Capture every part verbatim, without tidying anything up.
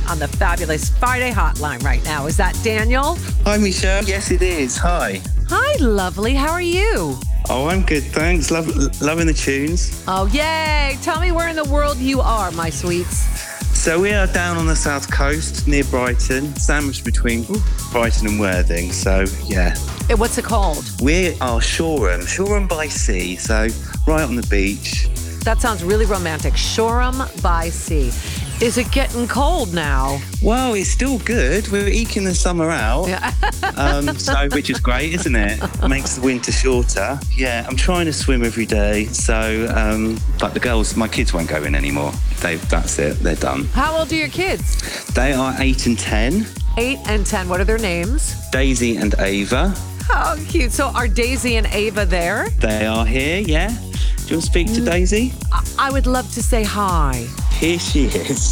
on the fabulous Friday hotline right now. Is that Daniel? Hi, Michelle. Yes, it is. Hi. Hi, lovely. How are you? Oh, I'm good, thanks. Love, loving the tunes. Oh, yay. Tell me where in the world you are, my sweets. So we are down on the south coast near Brighton, sandwiched between Ooh. Brighton and Worthing. So, yeah. Hey, what's it called? We are Shoreham, Shoreham by Sea. So, right on the beach. That sounds really romantic. Shoreham by Sea. Is it getting cold now? Well, it's still good. We're eking the summer out. Yeah. um, so, which is great, isn't it? Makes the winter shorter. Yeah, I'm trying to swim every day. So, um, but the girls, my kids won't go in anymore. They, that's it. They're done. How old are your kids? They are eight and ten. Eight and ten. What are their names? Daisy and Ava. How cute. So are Daisy and Ava there? They are here, yeah. Do you want to speak to Daisy? I, I would love to say hi. Here she is.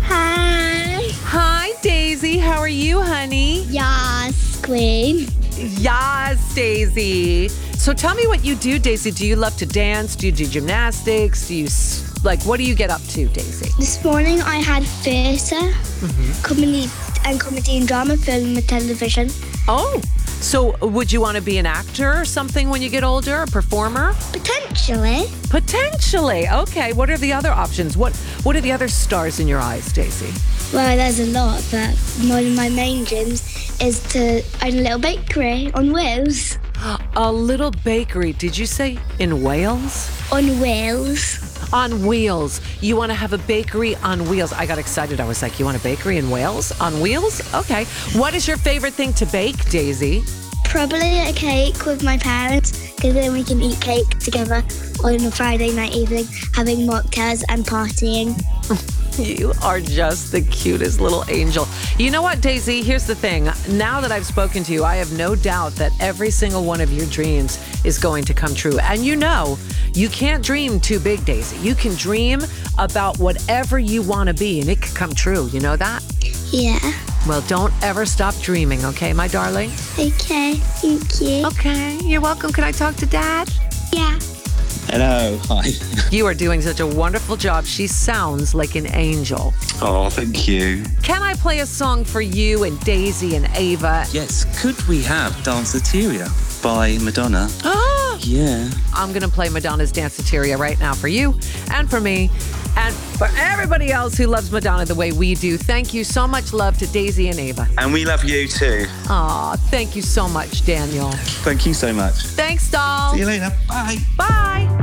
Hi. Hi, Daisy. How are you, honey? Yes, Queen. Yes, Daisy. So tell me what you do, Daisy. Do you love to dance? Do you do gymnastics? Do you, like, what do you get up to, Daisy? This morning I had theatre, mm-hmm. comedy and comedy and drama, film and television. Oh, so would you want to be an actor or something when you get older, a performer? Potentially. Potentially. Okay. What are the other options? What What are the other stars in your eyes, Daisy? Well, there's a lot, but one of my main dreams is to own a little bakery on wheels. A little bakery. Did you say in Wales? On wheels. On wheels. You want to have a bakery on wheels. I got excited. I was like, you want a bakery in Wales? On wheels? Okay. What is your favorite thing to bake, Daisy? Probably a cake with my parents, because then we can eat cake together on a Friday night evening, having mocktails and partying. You are just the cutest little angel. You know what, Daisy? Here's the thing. Now that I've spoken to you, I have no doubt that every single one of your dreams is going to come true. And you know, you can't dream too big, Daisy. You can dream about whatever you want to be, and it can come true. You know that? Yeah. Well, don't ever stop dreaming, okay, my darling? Okay, thank you. Okay, you're welcome. Can I talk to Dad? Yeah. Hello, hi. You are doing such a wonderful job. She sounds like an angel. Oh, thank you. Can I play a song for you and Daisy and Ava? Yes, could we have Danceteria by Madonna? Oh, yeah. I'm going to play Madonna's Danceteria right now for you and for me and for everybody else who loves Madonna the way we do. Thank you so much. Love to Daisy and Ava. And we love you too. Aw, thank you so much, Daniel. Thank you so much. Thanks, doll. See you later. Bye. Bye.